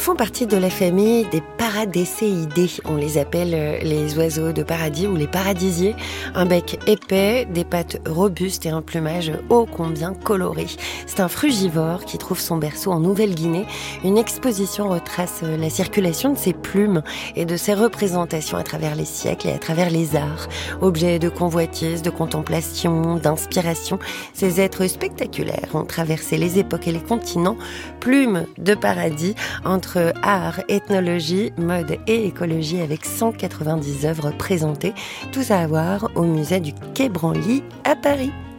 font partie de la famille des Paradiseidae. On les appelle les oiseaux de paradis ou les paradisiers. Un bec épais, des pattes robustes et un plumage ô combien coloré. C'est un frugivore qui trouve son berceau en Nouvelle-Guinée. Une exposition retrace la circulation de ses plumes et de ses représentations à travers les siècles et à travers les arts. Objets de convoitise, de contemplation, d'inspiration, ces êtres spectaculaires ont traversé les époques et les continents. Plumes de paradis entre art, ethnologie, mode et écologie avec 190 œuvres présentées. Tout ça à voir au musée du Quai Branly à Paris.